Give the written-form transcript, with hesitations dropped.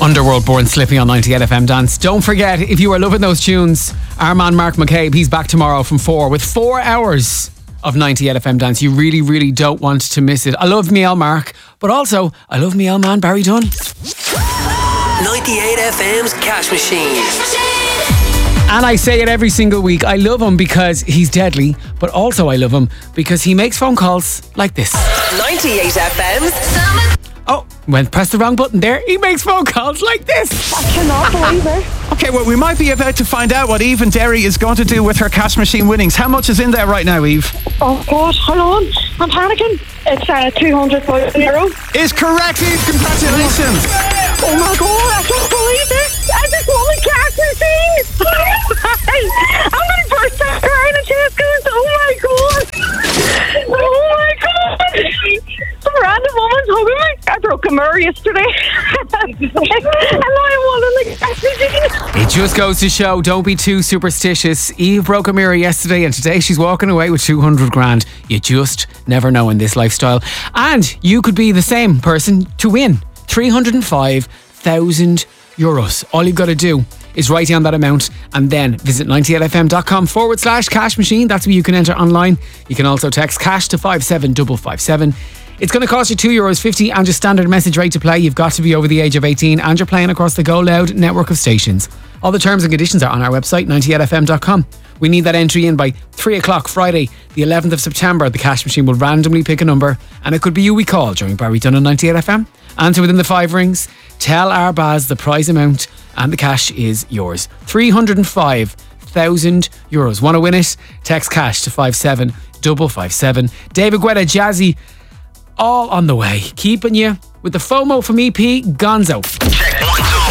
Underworld Born Slippy on 98 FM Dance. Don't forget, if you are loving those tunes, our man Mark McCabe, he's back tomorrow from 4 with 4 hours of 98 FM Dance. You really, really don't want to miss it. I love me, Mark, but also I love me, man Barry Dunn. 98 FM's Cash Machine. And I say it every single week. I love him because he's deadly, but also I love him because he makes phone calls like this. 98 FM's Oh, press the wrong button there. He makes phone calls like this. I cannot believe it. Okay, well, we might be about to find out what Eve in Derry is going to do with her cash machine winnings. How much is in there right now, Eve? Oh, God, hold on. I'm panicking. It's €200,000. Is correct, Eve. Congratulations. Oh, my God, I can't believe this. I just won the cash machine. I'm going to burst out crying and Tesco's. Oh, my God. Oh, my God. Some random woman's hugging me. I broke a mirror yesterday. And now I won the cash machine. It just goes to show, don't be too superstitious. Eve broke a mirror yesterday and today she's walking away with 200 grand. You just never know in this lifestyle. And you could be the same person to win €305,000. All you've got to do is write down that amount and then visit 98fm.com/cash machine. That's where you can enter online. You can also text cash to 57557. It's going to cost you €2.50 and your standard message rate to play. You've got to be over the age of 18 and you're playing across the Go Loud network of stations. All the terms and conditions are on our website, 98fm.com. We need that entry in by 3 o'clock Friday, the 11th of September. The cash machine will randomly pick a number and it could be you we call during Barry Dunn on 98FM. Answer within the 5 rings. Tell our Baz the prize amount and the cash is yours. €305,000. Want to win it? Text cash to 57557. David Guetta, Jazzy, all on the way. Keeping you with the FOMO from EP Gonzo. Check 1, 2.